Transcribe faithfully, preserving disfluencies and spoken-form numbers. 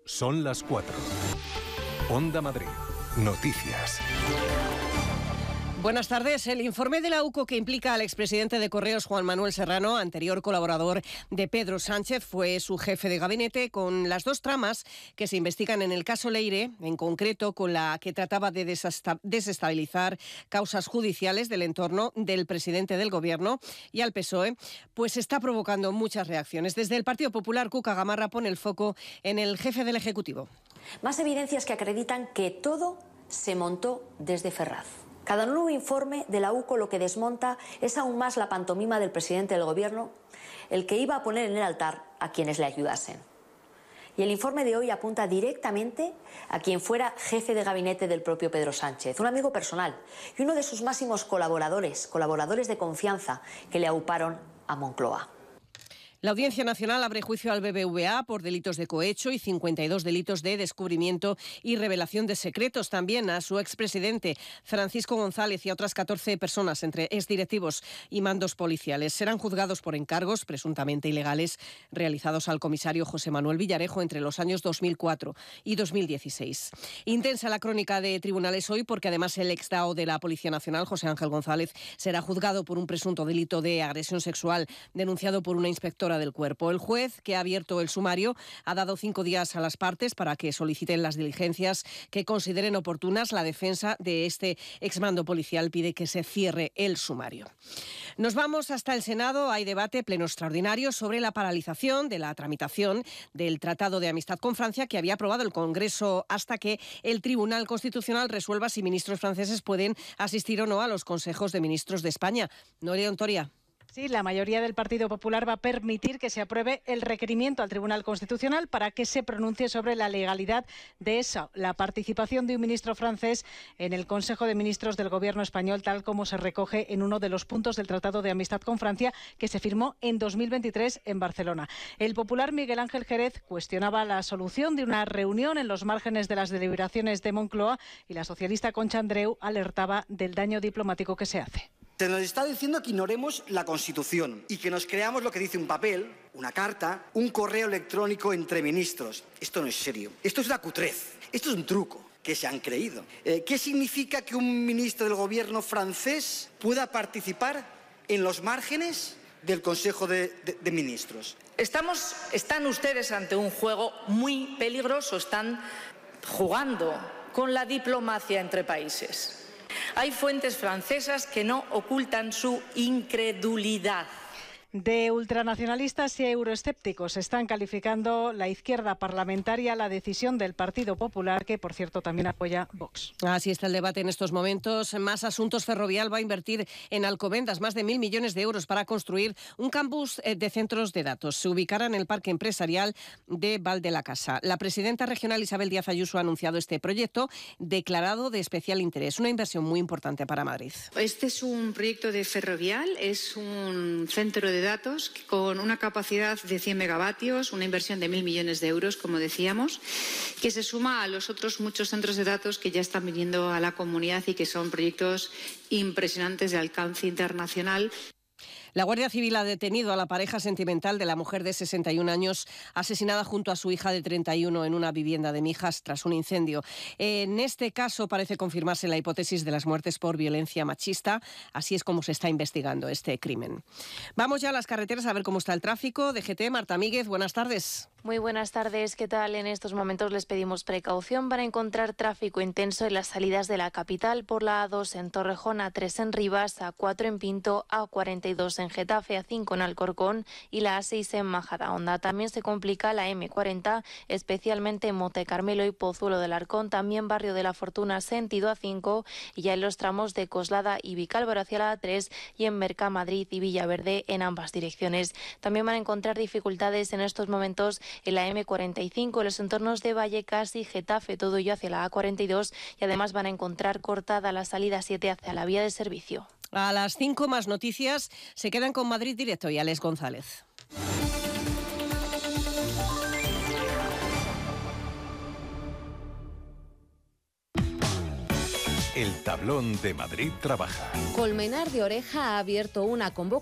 Son las cuatro. Onda Madrid. Noticias. Buenas tardes. El informe de la U C O que implica al expresidente de Correos, Juan Manuel Serrano, anterior colaborador de Pedro Sánchez, fue su jefe de gabinete, con las dos tramas que se investigan en el caso Leire, en concreto con la que trataba de desestabilizar causas judiciales del entorno del presidente del Gobierno y al P S O E, pues está provocando muchas reacciones. Desde el Partido Popular, Cuca Gamarra pone el foco en el jefe del Ejecutivo. Más evidencias que acreditan que todo se montó desde Ferraz. Cada nuevo informe de la U C O lo que desmonta es aún más la pantomima del presidente del Gobierno, el que iba a poner en el altar a quienes le ayudasen. Y el informe de hoy apunta directamente a quien fuera jefe de gabinete del propio Pedro Sánchez, un amigo personal y uno de sus máximos colaboradores, colaboradores de confianza que le auparon a Moncloa. La Audiencia Nacional abre juicio al B B V A por delitos de cohecho y cincuenta y dos delitos de descubrimiento y revelación de secretos. También a su expresidente Francisco González y a otras catorce personas, entre exdirectivos y mandos policiales. Serán juzgados por encargos presuntamente ilegales realizados al comisario José Manuel Villarejo entre los años dos mil cuatro y dos mil dieciséis. Intensa la crónica de tribunales hoy porque además el ex D A O de la Policía Nacional, José Ángel González, será juzgado por un presunto delito de agresión sexual denunciado por una inspectora del Cuerpo. El juez, que ha abierto el sumario, ha dado cinco días a las partes para que soliciten las diligencias que consideren oportunas. La defensa de este exmando policial pide que se cierre el sumario. Nos vamos hasta el Senado. Hay debate pleno extraordinario sobre la paralización de la tramitación del Tratado de Amistad con Francia que había aprobado el Congreso hasta que el Tribunal Constitucional resuelva si ministros franceses pueden asistir o no a los consejos de ministros de España. Noelia Ontoria. Sí, la mayoría del Partido Popular va a permitir que se apruebe el requerimiento al Tribunal Constitucional para que se pronuncie sobre la legalidad de eso, la participación de un ministro francés en el Consejo de Ministros del Gobierno español, tal como se recoge en uno de los puntos del Tratado de Amistad con Francia que se firmó en dos mil veintitrés en Barcelona. El popular Miguel Ángel Jerez cuestionaba la solución de una reunión en los márgenes de las deliberaciones de Moncloa y la socialista Concha Andreu alertaba del daño diplomático que se hace. Se nos está diciendo que ignoremos la Constitución y que nos creamos lo que dice un papel, una carta, un correo electrónico entre ministros. Esto no es serio. Esto es una cutrez. Esto es un truco que se han creído. Eh, ¿Qué significa que un ministro del gobierno francés pueda participar en los márgenes del Consejo de, de, de Ministros? Estamos, están ustedes ante un juego muy peligroso. Están jugando con la diplomacia entre países. Hay fuentes francesas que no ocultan su incredulidad. De ultranacionalistas y euroescépticos están calificando la izquierda parlamentaria la decisión del Partido Popular, que por cierto también apoya Vox. Así está el debate en estos momentos. Más Asuntos Ferrovial va a invertir en Alcobendas más de mil millones de euros para construir un campus de centros de datos. Se ubicará en el parque empresarial de Val de la Casa. La presidenta regional Isabel Díaz Ayuso ha anunciado este proyecto declarado de especial interés, una inversión muy importante para Madrid. Este es un proyecto de Ferrovial, es un centro de datos con una capacidad de cien megavatios, una inversión de mil millones de euros, como decíamos, que se suma a los otros muchos centros de datos que ya están viniendo a la comunidad y que son proyectos impresionantes de alcance internacional. La Guardia Civil ha detenido a la pareja sentimental de la mujer de sesenta y un años asesinada junto a su hija de treinta y uno en una vivienda de Mijas tras un incendio. En este caso parece confirmarse la hipótesis de las muertes por violencia machista. Así es como se está investigando este crimen. Vamos ya a las carreteras a ver cómo está el tráfico. D G T, Marta Míguez, buenas tardes. Muy buenas tardes, ¿qué tal? En estos momentos les pedimos precaución para encontrar tráfico intenso en las salidas de la capital por la A dos en Torrejón, A tres en Rivas, A cuatro en Pinto, A cuarenta y dos en Getafe, A cinco en Alcorcón y la A seis en Majadahonda. También se complica la M cuarenta, especialmente en Montecarmelo y Pozuelo del Arcón, también Barrio de la Fortuna, sentido A cinco, y ya en los tramos de Coslada y Vicálvaro hacia la A tres y en Mercamadrid y Villaverde en ambas direcciones. También van a encontrar dificultades en estos momentos en la M cuarenta y cinco, en los entornos de Vallecas y Getafe, todo ello hacia la A cuarenta y dos, y además van a encontrar cortada la salida siete hacia la vía de servicio. A las cinco más noticias, se quedan con Madrid Directo y Alex González. El tablón de Madrid trabaja. Colmenar de Oreja ha abierto una convocatoria